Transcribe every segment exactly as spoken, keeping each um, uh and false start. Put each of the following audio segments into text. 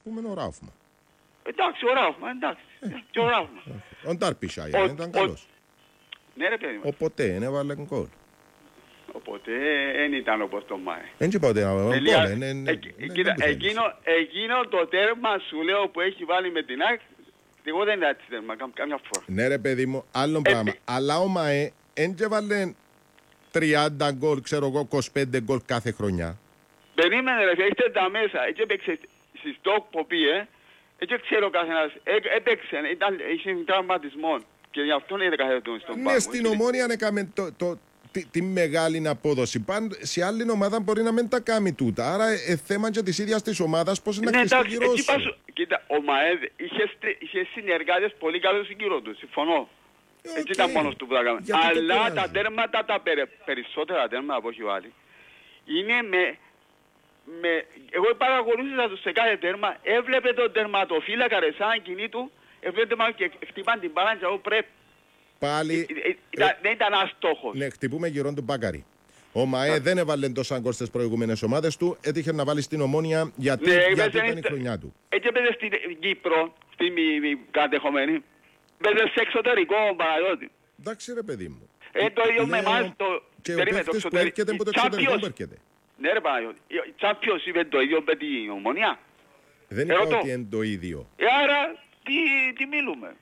πούμε ο Ράουφμα. Εντάξει, ο Ράουφμα, εντάξει. Ε, και ο Ράουφμα. Ο Ντάρπισάι ήταν καλός. Ναι ρε παιδί μου. Οπότε δεν έβαλε γκολ. Οπότε δεν ήταν όπως το ΜΑΕ. Δεν είπα ότι έβαλε γκολ. Εκείνο το τέρμα σου λέω που έχει βάλει με την ΑΕΚ, εγώ δεν ήταν τέρμα καμιά φορά. Ναι ρε παιδί μου, άλλο πράγμα. Αλλά ο ΜΑΕ δεν έβαλε τριάντα γκολ, ξέρω εγώ, είκοσι πέντε γκολ κάθε χρονιά. Περίμενε ρε, έχετε τα μέσα, έτσι έπαιξε στη στόκ που πήγε, έτσι ξέρω καθένας, έπαιξε, είχε τραυματισμό και γι' αυτό είναι καθέτον στον πάγκο. Ναι, στην Ομόνια έκαμε το, το, τη, τη μεγάλη απόδοση. Παν, σε άλλη ομάδα μπορεί να μην τα κάνει τούτα. Άρα ε, θέμα και της ίδιας της ομάδας πώς να ναι, ξεστηγυρώσει. Κοίτα, ο ΜΑΕΔ είχε, είχε συνεργάτες πολύ καλούς γύρω του, συμφωνώ. Okay. Έτσι ήταν μόνος του που τα κάνουμε. Αλλά τα τέρματα, τα περι, περισσότερα τέρματα που έχει βάλει, είναι με... με εγώ παρακολούθησα τους σε κάθε τέρμα, έβλεπε τον τερματοφύλακα ρε σαν κοινή του, έβλεπε μάλλον και χτυπάν την μπάλα και εγώ πρέπει. Πάλι... Ε, ε, ήταν, ε, δεν ήταν αστόχος. Ναι, χτυπούμε γύρω του Μπάκαρη. Ο ΜΑΕ δεν έβαλε τόσα γκολ στις προηγούμενες ομάδες του, έτυχε να βάλει στην Ομόνια γιατί, ναι, γιατί ήταν η χρονιά του. Έτσι έπαιζε στην Κύπρο, στη μη, μη κατεχομένη. Παίζε σε εξωτερικό Παναγιώτη. Εντάξει ρε παιδί μου. Ε, το ίδιο με εμάς το... Και ο παίκτης που έρχεται από το εξωτερικό που έρχεται. Ναι ρε Παναγιώτη. Τσάμπιος είπε το ίδιο με την Ομονία. Δεν είπα ότι είναι το ίδιο. Ε, άρα τι μιλούμε.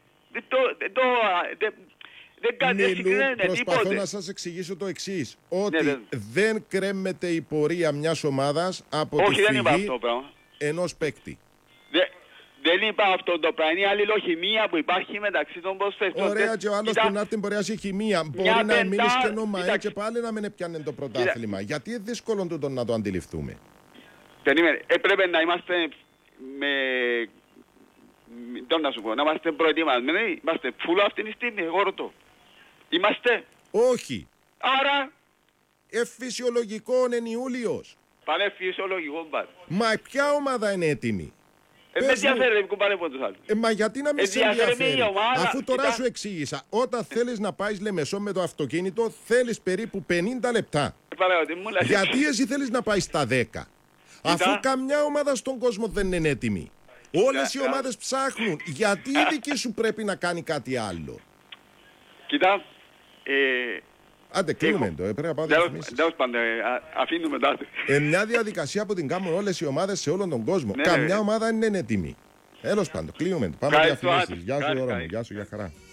Μιλούν, προσπαθώ να σας εξηγήσω το εξής. Ότι δεν κρέμεται η πορεία μιας ομάδας από τη φυγή ενός παίκτη. Δεν είπα αυτό το πράγμα, είναι η αλληλοχημία που υπάρχει μεταξύ των προσφερτών. Ωραία, και ο άλλος που να έρθει μπορεί να έχει χημεία. Μπορεί να μείνει και νομαέ και πάλι να μην πιάνε το πρωτάθλημα. Γιατί είναι δύσκολο τούτο να το αντιληφθούμε. Περίμενε, έπρεπε να είμαστε με... Τώρα να σου πω, να είμαστε προετοιμασμένοι, είμαστε φούλο αυτή τη στιγμή, εγώ ρωτώ. Είμαστε. Όχι. Άρα. Εφυσιολογικό είναι Ιούλιος. Πάνε φυσιολογικό μπαρ. Μα ποια ομάδα είναι έτοιμη. Ε, με ενδιαφέρει που πάνε από τους άλλους. Ε, μα γιατί να μην σε ενδιαφέρει. Αφού τώρα σου εξήγησα, όταν θέλεις να πάεις Λεμεσό με το αυτοκίνητο, θέλεις περίπου πενήντα λεπτά. Ε, γιατί εσύ θέλεις να πάεις στα δέκα. Αφού καμιά ομάδα στον κόσμο δεν είναι έτοιμη. Όλες οι ομάδες ψάχνουν. Γιατί η δική σου πρέπει να κάνει κάτι άλλο. Κοίτα. Ε, Άντε, κλείνουμε το. Ε, πρέπει να πάω διαφημίσεις. Αφήνουμε τότε. Ε, μια διαδικασία που την κάνουν όλες οι ομάδες σε όλον τον κόσμο. Ναι, καμιά ναι. ομάδα δεν είναι έτοιμη. Τέλος πάντων, κλείνουμε το. Πάμε διαφημίσεις. Γεια σου, Ρώμη. Γεια σου, για χαρά.